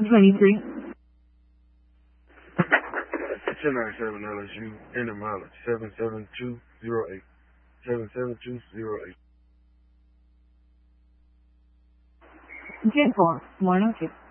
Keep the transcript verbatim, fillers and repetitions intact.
twenty-three. ten ninety-seven L S U, enter mileage seven seven two zero eight. seven seven two zero eight. ten four, one oh two.